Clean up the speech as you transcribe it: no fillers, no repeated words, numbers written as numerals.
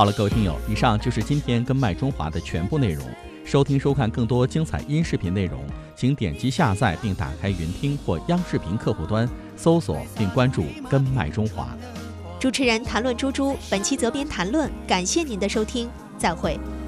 好了，各位听友，以上就是今天跟麦中华的全部内容。收听收看更多精彩音视频内容，请点击下载并打开云听或央视频客户端，搜索并关注跟麦中华。 主持人谈论猪猪，本期责编谈论，感谢您的收听，再会。